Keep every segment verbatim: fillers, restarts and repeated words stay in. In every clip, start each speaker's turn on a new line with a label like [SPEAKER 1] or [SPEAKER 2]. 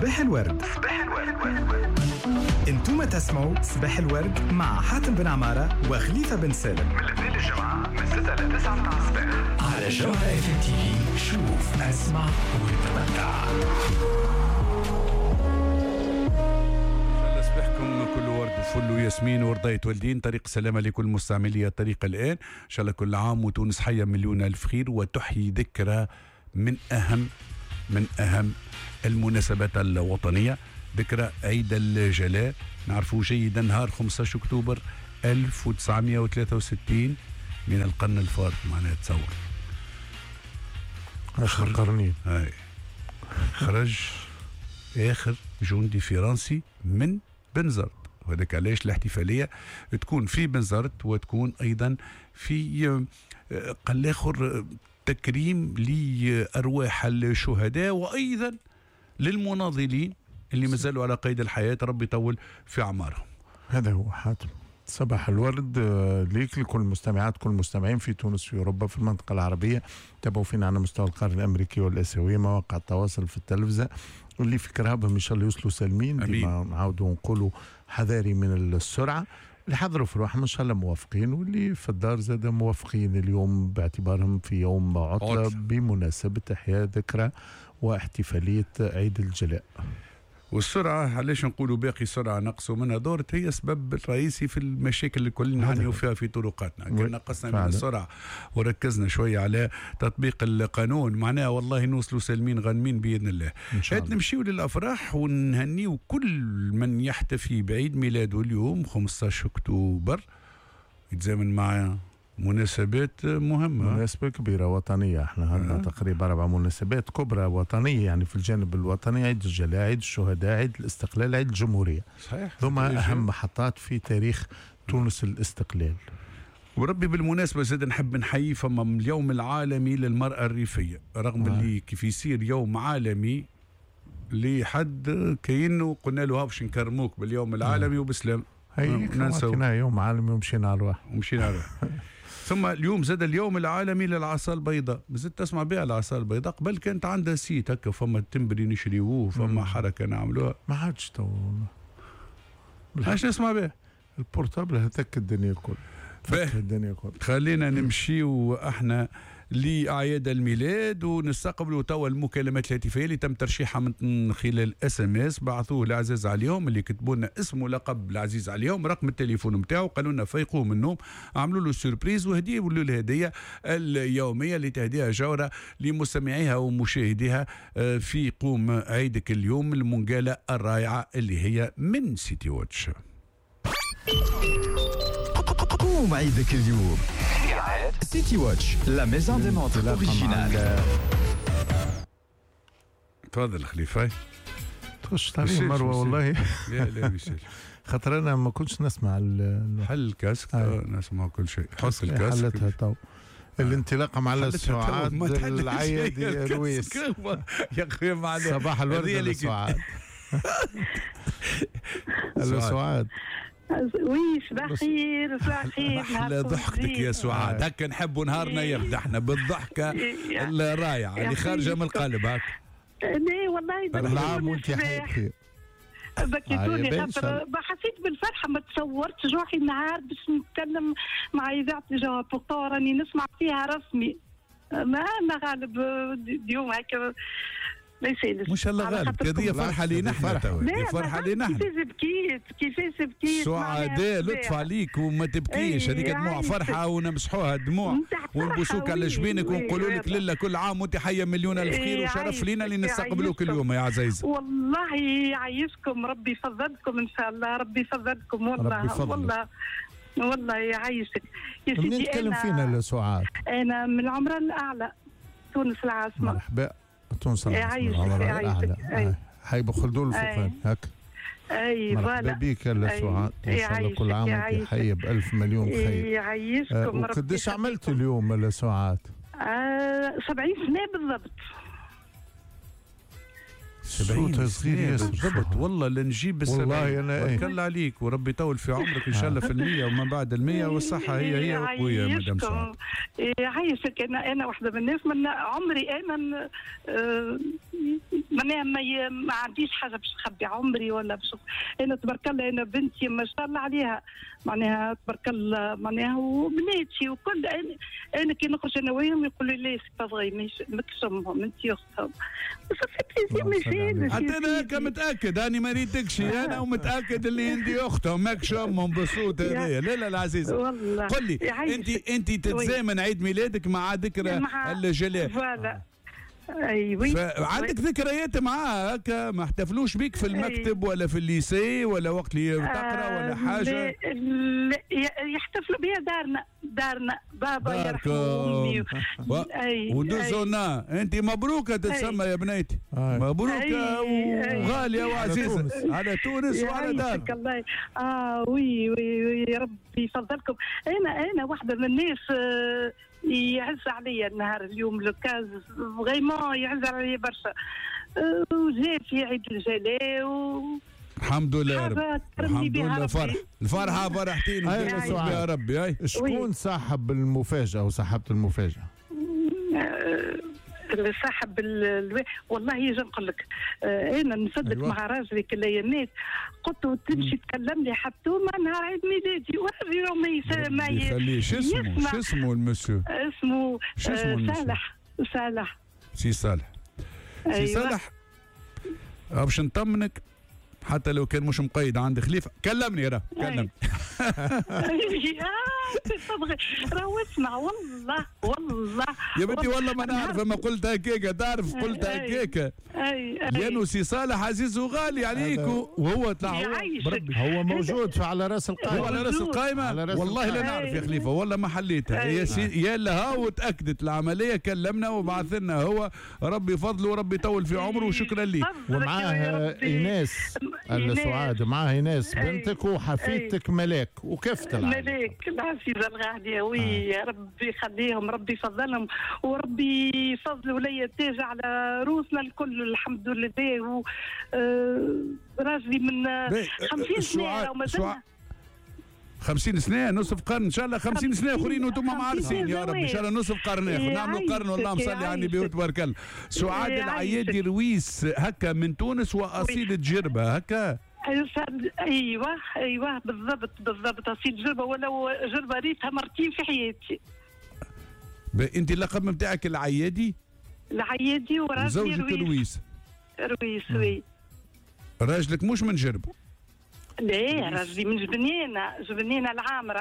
[SPEAKER 1] صباح الورد. صباح الورد. انتم تسمعوا صباح الورد مع حاتم بن عمارة وخليفة بن سالم من الاثنين للجمعة من ستة إلى تسعة مع الصباح على جوهرة اف ام تي في. شوف اسمع وتمتع.
[SPEAKER 2] صباحكم كل ورد وفل وياسمين ورضاية والدين. طريق سلامة لكل مستعملي الطريق الآن. إن شاء الله كل عام وتونس حية مليون ألف خير وتحيي ذكرى من أهم من أهم المناسبات الوطنية، ذكرى عيد الجلاء. نعرفوا جيدا نهار خمسة عشر أكتوبر ألف وتسعمائة وثلاثة وستين من القرن الفارط، معناها تصور
[SPEAKER 3] آخر قرنين.
[SPEAKER 2] هاي خرج آخر جندي فرنسي من بنزرت، وهذاك علاش الاحتفالية تكون في بنزرت وتكون أيضا في قال آخر تكريم لأرواح الشهداء وأيضا للمناضلين اللي مازالوا على قيد الحياة، ربي يطول في أعمارهم.
[SPEAKER 3] هذا هو حاتم. صباح الورد ليك لكل المستمعات كل المستمعين في تونس في أوروبا في المنطقة العربية. تابعوا فينا على مستوى القارة الأمريكي والآسيوية، مواقع التواصل في التلفزة واللي في كرهبهم إن شاء الله يوصلوا سالمين. ديما نعاودوا نقولوا حذاري من السرعة. اللي حضروا في روحهم إن شاء الله موافقين، واللي في الدار زاد موافقين اليوم باعتبارهم في يوم عطلة بمناسبة إحياء ذكرى واحتفالية عيد الجلاء.
[SPEAKER 2] والسرعة علاش نقولوا باقي سرعة نقص منها دورت، هي سبب الرئيسي في المشاكل اللي كلنا نعانيو فيها في طرقاتنا. كنا نقصنا من السرعة وركزنا شوية على تطبيق القانون، معناها والله نوصلوا سالمين غانمين بإذن الله. هات نمشيو للأفراح ونهنيو كل من يحتفي بعيد ميلاده اليوم خمسة عشر أكتوبر، يتزامن مع مناسبات مهمة،
[SPEAKER 3] مناسبة كبيرة وطنية. احنا عندنا آه. تقريبا أربع مناسبات كبرى وطنية يعني في الجانب الوطني: عيد الجلاء، عيد الشهداء، عيد الاستقلال، عيد الجمهورية.
[SPEAKER 2] صحيح،
[SPEAKER 3] ثم أهم محطات في تاريخ تونس الاستقلال.
[SPEAKER 2] وربي بالمناسبة زاد نحب نحيي فما اليوم العالمي للمرأة الريفية، رغم آه. اللي كيف يصير يوم عالمي لحد كأنه قلنا له باش نكرموك باليوم العالمي آه. وبسلام.
[SPEAKER 3] هي ننسى يوم عالمي ومشينا على الواحد
[SPEAKER 2] ومشينا على الواحد. ثم اليوم زاد اليوم العالمي للعصا البيضاء. زدت تسمع بها العصا البيضاء، قبل كانت عندها سيت هكا فما تمبري نشريوه فما حركة نعملوها،
[SPEAKER 3] ما عادش تو
[SPEAKER 2] عاش نسمع بها
[SPEAKER 3] البورتابل هتك الدنيا الكل الدنيا كل.
[SPEAKER 2] خلينا نمشيو احنا لأعياد الميلاد ونستقبلوا توا المكالمات الهاتفية اللي تم ترشيحها من خلال اس ام اس بعثوه العزيز عليهم، اللي كتبوا لنا اسمه لقب العزيز عليهم، رقم التليفون نتاعو، قالوا لنا فيقوه من النوم، عملوا له سوربريز وهديه له الهديه اليوميه اللي تهديها جوره لمستمعيها ومشاهديها في قوم عيدك اليوم، المنقاله الرائعه اللي هي من سيتي واتش.
[SPEAKER 1] قوم عيدك اليوم سيتي واتش، لا ميزون دي مونتر اوريجينال.
[SPEAKER 2] تفضل خليفه.
[SPEAKER 3] تخش تعليم مروه والله.
[SPEAKER 2] لا لا مش
[SPEAKER 3] خاطر انا ما كنتش نسمع
[SPEAKER 2] حل الكاسك، نسمع كل شيء. حط الكاسك
[SPEAKER 3] حلتها تو. الانطلاقه مع السعاد العيادي لويس
[SPEAKER 2] يا اخويا معنا
[SPEAKER 3] صباح الورد يا سعاد. سعاد
[SPEAKER 4] وي صباح خير صباح خير.
[SPEAKER 2] احلى ضحكتك يا سعاد، هكا نحبوا نهارنا يفضحنا بالضحكه الرائعه اللي خارجه من القلب. هكا
[SPEAKER 4] لا والله
[SPEAKER 3] كل عام وانت خير.
[SPEAKER 4] بكيتوني خاطر حسيت بالفرحه، ما تصورتش روحي النهار باش نتكلم مع اذاعه الجواب، بورتو راني نسمع فيها رسمي. ما انا غالب اليوم هكا ما يسالش.
[SPEAKER 2] ما شاء الله غالب، هذه فرحه لينا احنا توا، فرحه لينا احنا.
[SPEAKER 4] كيفاش بكيت كيفاش بكيت
[SPEAKER 2] سعداء، لطف عليك وما تبكيش، هذيك دموع فرحه ونمسحوها دموع ونبوسوك على جبينك ونقولوا لك لله كل عام وانت حيه مليون الف خير، وشرف لينا اللي نستقبلوك اليوم يا عزيزه.
[SPEAKER 4] والله يعيشكم، ربي يفضلكم ان شاء الله، ربي يفضلكم والله والله والله يعيشك يا سيدي.
[SPEAKER 3] منين تكلم فينا لسعاد؟
[SPEAKER 4] انا من العمرة الاعلى تونس العاصمه.
[SPEAKER 3] مرحبا تونس العاصمه. حي خلدون الفوقاني هكا.
[SPEAKER 4] اي
[SPEAKER 3] مرحبا بك يا سعاد، ان شاء الله كل عام وانت حيه بالف مليون خير.
[SPEAKER 4] يعيشكم آه ربي.
[SPEAKER 3] وقديش عملت اليوم يا سعاد؟
[SPEAKER 4] آه سبعين سنه بالضبط.
[SPEAKER 2] سبعين صغير بالضبط والله، لنجيب بالسبعين.
[SPEAKER 3] والله انا
[SPEAKER 2] توكل عليك وربي يطول في عمرك ان شاء الله في المية وما بعد المية، والصحة هي هي وقوية مدام سعاد.
[SPEAKER 4] يعيشك. انا انا واحدة من الناس من عمري انا معناها ما, ي... ما عنديش حاجه باش نخبي عمري ولا باش انا تبارك الله انا بنتي ما شاء الله عليها معناها تبارك الله معناها وبناتي وكل انا, أنا كي نخرج انا وياهم يقولوا لي سي با فغي ماكش امهم انت اختهم
[SPEAKER 2] حتى انا هكا متاكد اني ما ريتكش انا ومتاكد اللي انت اختهم ماكش امهم بالصوت هذايا. لا لا العزيزه قل لي انت انت تتزامن عيد ميلادك مع ذكرى الجلاء
[SPEAKER 4] فوالا ايوه
[SPEAKER 2] عندك ذكريات معاه هكا ما احتفلوش بيك في المكتب ولا في الليسي ولا وقت اللي تقرا ولا حاجه؟
[SPEAKER 4] لا يحتفلوا بها دارنا دارنا بابا يرحمه امي
[SPEAKER 2] و... ودوزونا انت مبروكه تتسمى يا بنيتي مبروكه وغاليه وعزيزه على تونس وعلى دار.
[SPEAKER 4] الله اه وي وي يا ربي يفضلكم. انا انا واحده من الناس يعز عليا النهار اليوم لوكاز فريمون يعز عليا برشا وجاء في عيد الجلاء و
[SPEAKER 2] الحمد لله يا رب الحمد لله فرح الفرحه فرحتيني يا ربي. هاي
[SPEAKER 3] شكون صاحب المفاجاه وصاحبه المفاجاه؟
[SPEAKER 4] صاحب الو... والله يجي نقول لك آه انا نصدق أيوة. مع راجلي كل ايامات قلت له تمشي تكلم لي حتى ما نهار عيد ميلادي وراجل ما
[SPEAKER 2] يخليه. شو اسمه شو اسمه المسيو؟
[SPEAKER 4] اسمه آه صالح صالح
[SPEAKER 2] سي صالح أيوة. سي صالح باش نطمنك حتى لو كان مش مقيد عند خليفه كلمني راه كلمني.
[SPEAKER 4] راهو اسمع والله والله
[SPEAKER 2] يا بنتي والله ما نعرف ما قلت هكاك تعرف قلت هكاك لانه سي صالح عزيز وغالي عليك وهو طلع
[SPEAKER 3] بربي هو موجود على راس القائمه.
[SPEAKER 2] هو على راس القائمه والله لا نعرف يا خليفه والله ما حليتها يا سي يا لها وتاكدت العمليه كلمنا وبعث لنا هو ربي فضله وربي يطول في عمره وشكرا لك.
[SPEAKER 3] ومعاه ايناس سعاد معاه ايناس بنتك وحفيدتك ملاك وكيف تلعب
[SPEAKER 4] ملاك العزيزه الغاليه وي يا ربي يخليهم ربي يفضلهم وربي يفضل ولي التاج على روسنا الكل الحمد لله و راجلي من خمسين سنه ومازلنا
[SPEAKER 2] خمسين سنة نصف قرن إن شاء الله خمسين سنة آخرين وأنتم معرسين يا رب إن شاء الله نصف قرن آخر نعملوا قرن والله مصلي على النبي وتبارك الله. سعاد العيادي رويس هكا من تونس وأصيل جربة هكا.
[SPEAKER 4] ايوه ايوه بالضبط بالضبط اصيل جربه ولو جربه ريتها مرتين في حياتي.
[SPEAKER 2] انت اللقب نتاعك العيادي؟
[SPEAKER 4] العيادي وراجلي
[SPEAKER 2] زوجك رويس.
[SPEAKER 4] رويس وي.
[SPEAKER 2] راجلك مش من جربه؟
[SPEAKER 4] لا راجلي من جبنينه جبنينه العامره.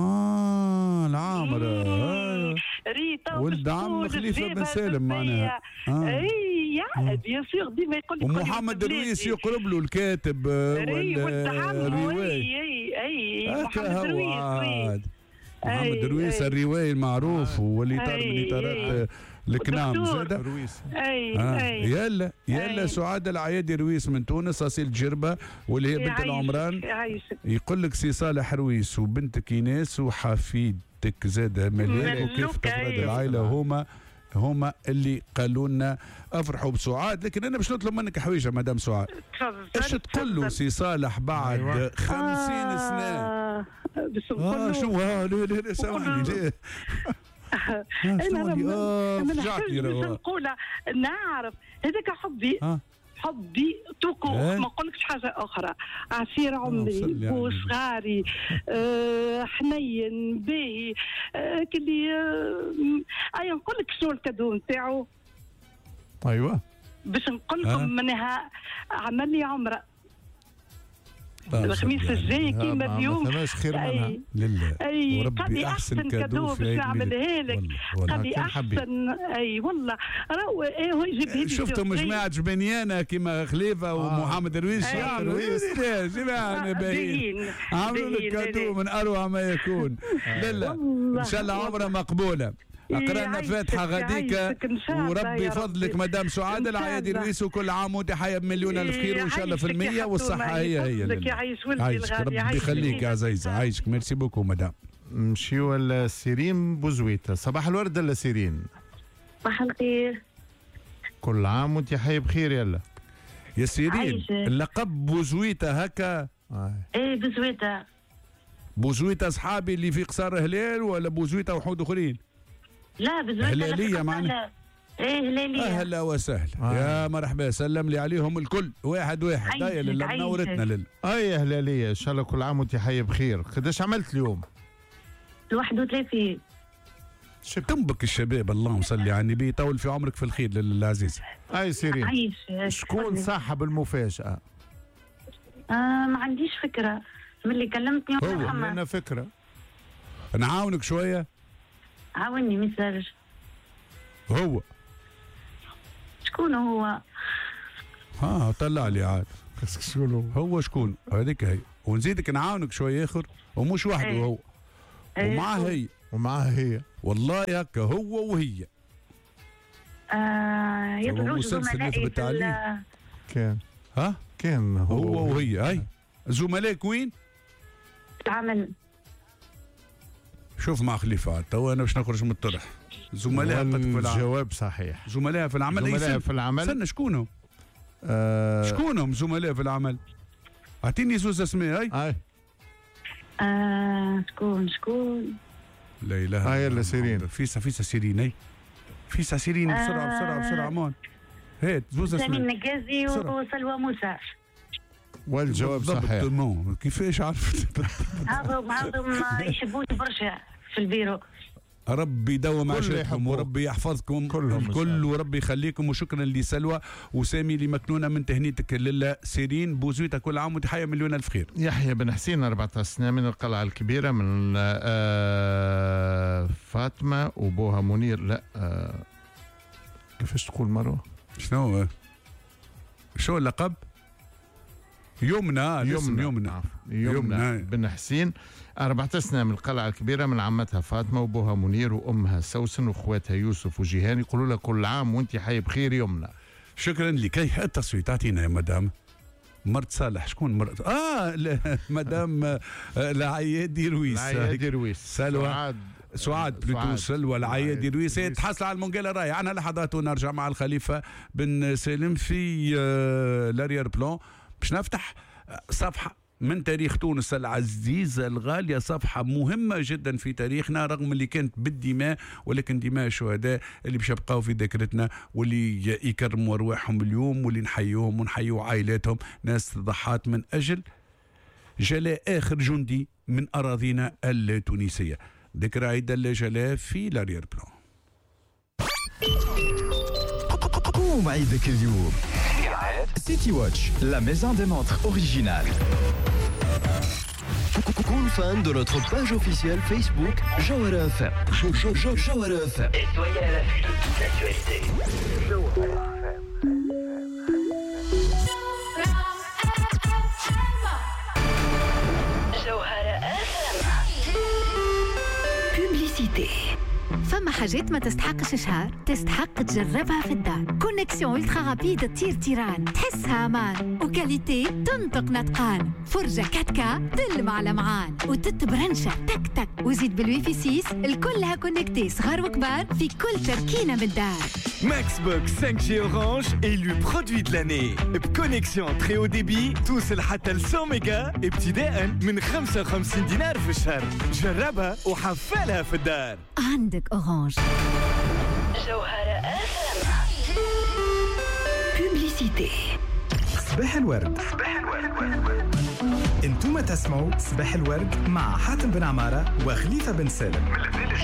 [SPEAKER 2] اه العامره آه.
[SPEAKER 4] ريتا
[SPEAKER 2] ولد عم خليفه بن سالم معناها.
[SPEAKER 4] آه. اي يا بيان سور ديما يقول لك
[SPEAKER 2] ومحمد رويس يقرب له الكاتب والروايه.
[SPEAKER 4] اي اي محمد رويس
[SPEAKER 2] محمد رويس الروايه المعروف واللي طار من اطارات الكنام زاد
[SPEAKER 4] رويس. اي
[SPEAKER 2] آه.
[SPEAKER 4] اي
[SPEAKER 2] يلا يلا سعاد العيادي رويس من تونس اصيل جربه واللي هي بنت العمران. يقول لك سي صالح رويس وبنتك ايناس وحفيدتك زاد ملاك وكيف تفرد العائله هما هما اللي قالوا لنا افرحوا بسعاد. لكن انا باش نطلب منك حويجه مدام سعاد ايش تقول له سي صالح بعد أيوة. خمسين آه سنه اه شو ها لا لا سامحني ليه
[SPEAKER 4] انا اه فجعتني نقولها نعرف هذاك حبي آه. حبي توكو ما نقولكش حاجه اخرى عسير عمري وصغاري آه حنين باهي آه كلي آه اي نقول لك شنو الكادو نتاعو.
[SPEAKER 3] ايوه
[SPEAKER 4] باش نقول لكم منها عمل لي عمره الخميس الجاي كيما اليوم.
[SPEAKER 3] ما فماش خير منها
[SPEAKER 2] لله.
[SPEAKER 4] اي وربي احسن كادو باش نعملها لك. قال لي احسن اي والله راهو ايه هو يجيب لي
[SPEAKER 2] شفتوا جماعه جبنيانه كيما خليفه آه. ومحمد رويس يعملوا ايه جماعه باهيين عملوا لك كادو من اروع ما يكون. لله ان شاء الله عمره مقبوله. اقرانا فاتحه غاديكا وربي فضلك مدام سعاد العيادي رويس وكل عام وانت حيه بمليون الف خير وان شاء الله في المية والصحه هي هي. عايشك ربي يخليك يا عزيزه عايشك ميرسي بوكو مدام.
[SPEAKER 3] نمشيو لسيرين بوزويته. صباح الورد لسيرين.
[SPEAKER 5] صباح الخير.
[SPEAKER 3] كل عام وانت حيه بخير يلا.
[SPEAKER 2] يا سيرين اللقب بوزويته هكا؟
[SPEAKER 5] ايه بوزويته.
[SPEAKER 2] بوزويته اصحابي اللي في قصار هلال ولا بوزويته وحود اخرين؟
[SPEAKER 5] لا بوزويته
[SPEAKER 2] هلاليه معناها
[SPEAKER 5] ايه هلالية.
[SPEAKER 2] اهلا وسهلا.
[SPEAKER 3] آه.
[SPEAKER 2] يا مرحبا، سلم لي عليهم الكل واحد واحد. هيا لله منورتنا لله.
[SPEAKER 3] اي هلالية، ان شاء الله كل عام وانت حي بخير. قداش عملت اليوم؟
[SPEAKER 5] واحد وثلاثين.
[SPEAKER 2] تنبك الشباب، اللهم صل على النبي، طول في عمرك في الخير لله العزيز.
[SPEAKER 3] اي سيرين،
[SPEAKER 5] عايش.
[SPEAKER 3] شكون صاحب المفاجأة؟
[SPEAKER 5] آه ما عنديش فكرة من اللي كلمتني.
[SPEAKER 3] هو لنا فكرة.
[SPEAKER 2] نعاونك شوية.
[SPEAKER 5] عاوني مساج.
[SPEAKER 2] هو
[SPEAKER 5] شكون هو؟
[SPEAKER 2] ها طلع لي عاد.
[SPEAKER 3] شكون هو؟
[SPEAKER 2] هو شكون؟ هذيك هي. ونزيدك نعاونك شوية آخر، ومش وحده.
[SPEAKER 5] ايه.
[SPEAKER 2] هو
[SPEAKER 5] ايه.
[SPEAKER 2] ومعاه هي.
[SPEAKER 3] ومعاه هي.
[SPEAKER 2] والله هكا هو وهي.
[SPEAKER 5] آه يطلعوا زملائي في ال-
[SPEAKER 3] كان
[SPEAKER 2] ها
[SPEAKER 3] كان هو,
[SPEAKER 2] هو وهي. هاي زملائك وين؟
[SPEAKER 5] العمل.
[SPEAKER 2] شوف مع خليفة تو انا باش نخرج من الطرح. زملاء في العمل.
[SPEAKER 3] الجواب صحيح.
[SPEAKER 2] زملاء في العمل.
[SPEAKER 3] زملاء في العمل.
[SPEAKER 2] استنى شكونهم؟
[SPEAKER 3] آه
[SPEAKER 2] شكونهم زملاء في العمل؟ اعطيني زوز اسماء. هاي
[SPEAKER 3] هاي
[SPEAKER 5] آه شكون شكون؟
[SPEAKER 2] لا اله
[SPEAKER 3] هاي اللي سيرين.
[SPEAKER 2] فيسا فيسا سيرين. هاي فيسا سيرين بسرعة بسرعة بسرعة مان. هات زوز اسماء.
[SPEAKER 5] سامي النقازي وسلوى موسى.
[SPEAKER 3] والجواب صحيح.
[SPEAKER 2] بالضبط. كيفاش عرفت؟
[SPEAKER 5] هذم هذم يحبوني برشا في البيرو.
[SPEAKER 2] ربي يدوم
[SPEAKER 3] كل
[SPEAKER 2] عشتكم
[SPEAKER 3] يحبوك.
[SPEAKER 2] وربي يحفظكم
[SPEAKER 3] كلهم
[SPEAKER 2] الكل وربي يخليكم. وشكرا لسلوى وسامي لمكنونه من تهنيتك لله. سيرين بوزويتا كل عام وانت حيه مليون الف خير.
[SPEAKER 3] يحيى بن حسين أربعة عشر سنة من القلعة الكبيرة، من آه فاطمة وبوها منير. لا آه كيفاش تقول مروة؟
[SPEAKER 2] شنو شو اللقب؟ يمنى. يمنى يمنى
[SPEAKER 3] يمنى بن حسين أربعة عشر سنة من القلعة الكبيرة، من عمتها فاطمة وبوها منير وأمها سوسن وأخواتها يوسف وجيهان. يقولوا لها كل عام وأنت حي بخير يمنى.
[SPEAKER 2] شكرا لك. هي التصويت اعطينا يا مدام. مرت صالح شكون مرت؟ اه مدام العيادي رويس.
[SPEAKER 3] العيادي رويس.
[SPEAKER 2] سلوى
[SPEAKER 3] سعاد
[SPEAKER 2] سعاد بلوتو سلوى العيادي رويس. تحصل على المونجيلا راي. عنا لحظات ونرجع مع الخليفة بن سالم في لارير بلون باش نفتح صفحة من تاريخ تونس العزيزة الغالية، صفحة مهمة جدا في تاريخنا رغم اللي كانت بالدماء، ولكن دماء الشهداء اللي باش يبقاو في ذاكرتنا واللي يكرموا أرواحهم اليوم واللي نحيوهم ونحيوا عائلاتهم. ناس ضحات من أجل جلاء آخر جندي من أراضينا التونسية. ذكرى عيد الجلاء في لارير بلان.
[SPEAKER 1] قوم عيدك اليوم. City Watch, la maison des montres originale. Cool fan de notre page officielle Facebook Jawara F M. Jawara F M. Et soyez à l'affût de toute l'actualité. Jawara F M. Jawara F M. Publicité.
[SPEAKER 6] فما حاجات ما تستحقش شهر، تستحق تجربها في الدار. كونيكسيون الترا رابيد تطير تيران، تحسها امان وكاليتي تنطق نطقان. فرجه كاتكا تلمع لمعان وتتبرنشة تك تك. وزيد بالويفي سيس الكلها كونكتي صغار وكبار في كل تركينه بالدار.
[SPEAKER 7] Maxbox cinq G Orange élu produit de l'année. Connexion très haut débit توصل حتى ل مية ميجا ابتداء من خمسة وخمسين دينار في الشهر. جربها وحفلها في الدار.
[SPEAKER 6] عندك أورانج.
[SPEAKER 1] جوهرة اف ام. بوبليسيتي.
[SPEAKER 8] صباح الورد. صباح الورد. انتم تسمعوا صباح الورد مع حاتم بن عمارة وخليفة بن سالم.